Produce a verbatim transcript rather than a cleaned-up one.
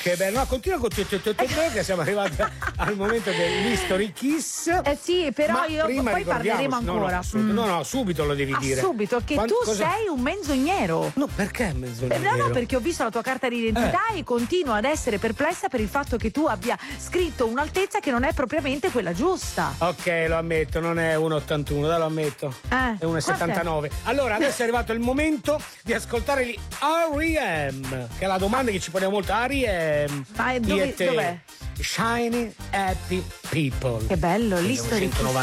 Che bello, no, continua con te, te, te, te, te, che siamo arrivati al momento dell'History Kiss. Eh sì, però Ma io prima poi parleremo no, ancora. No, Mm. no, no, subito lo devi Ah, dire. subito, che Quando, tu cosa... sei un menzognero. No, perché menzognero? Eh, no, no, perché ho visto la tua carta d'identità Eh. e continuo ad essere perplessa per il fatto che tu abbia scritto un'altezza che non è propriamente quella giusta. Ok, lo ammetto, non è uno virgola ottantuno, dai, lo ammetto. Eh, è uno virgola settantanove. Allora, adesso è arrivato il momento di ascoltare gli R E M, che è la domanda che ci poniamo molto. R E M. Ma dove, dov'è? Shiny Happy People. Che bello, l'History Kiss.